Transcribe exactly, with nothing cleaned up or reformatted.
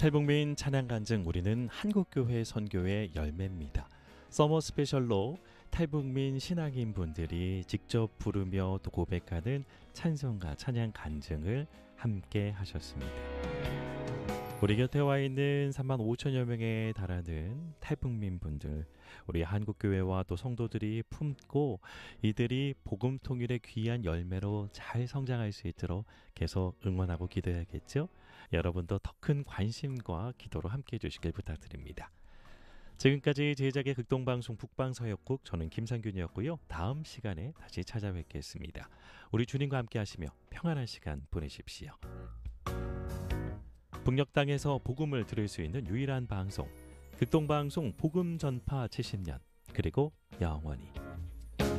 탈북민 찬양 간증 우리는 한국교회 선교의 열매입니다. 서머 스페셜로 탈북민 신앙인 분들이 직접 부르며 또 고백하는 찬송가 찬양 간증을 함께 하셨습니다. 우리 곁에 와 있는 삼만 오천여 명에 달하는 탈북민 분들, 우리 한국교회와 또 성도들이 품고 이들이 복음 통일의 귀한 열매로 잘 성장할 수 있도록 계속 응원하고 기도해야겠죠? 여러분도 더 큰 관심과 기도로 함께해 주시길 부탁드립니다. 지금까지 제작의 극동방송 북방서역국, 저는 김상균이었고요. 다음 시간에 다시 찾아뵙겠습니다. 우리 주님과 함께 하시며 평안한 시간 보내십시오. 북녘 땅에서 복음을 들을 수 있는 유일한 방송, 극동방송 복음 전파 칠십 년, 그리고 영원히.